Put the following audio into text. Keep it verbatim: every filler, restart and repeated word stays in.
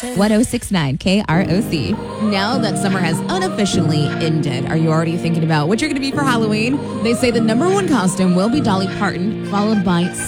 one oh six point nine K R O C. Now that summer has unofficially ended, are you already thinking about what you're going to be for Halloween? They say the number one costume will be Dolly Parton, followed by